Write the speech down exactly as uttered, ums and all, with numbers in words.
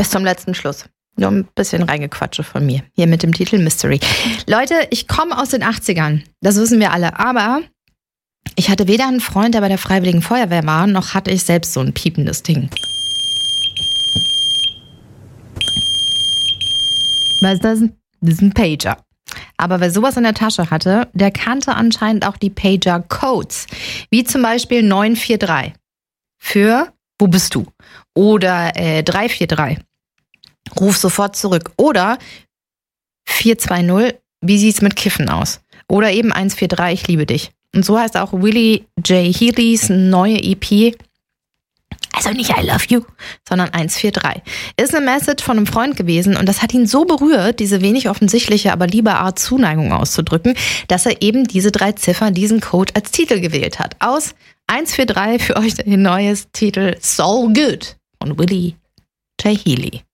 Bis zum letzten Schluss. Nur ein bisschen Reingequatsche von mir. Hier mit dem Titel Mystery. Leute, ich komme aus den achtzigern. Das wissen wir alle. Aber ich hatte weder einen Freund, der bei der Freiwilligen Feuerwehr war, noch hatte ich selbst so ein piependes Ding. Was ist das? Das ist ein Pager. Aber wer sowas in der Tasche hatte, der kannte anscheinend auch die Pager-Codes. Wie zum Beispiel neun vier drei. Für wo bist du? Oder äh, drei vier drei. Ruf sofort zurück. Oder vier zwei null, wie sieht's mit Kiffen aus? Oder eben eins vier drei, ich liebe dich. Und so heißt auch Willie J. Healys neue E P. Also nicht I love you, sondern eins vier drei. Ist eine Message von einem Freund gewesen und das hat ihn so berührt, diese wenig offensichtliche, aber liebe Art Zuneigung auszudrücken, dass er eben diese drei Ziffern, diesen Code als Titel gewählt hat. Aus eins vier drei für euch ein neues Titel So Good von Willie J. Healy.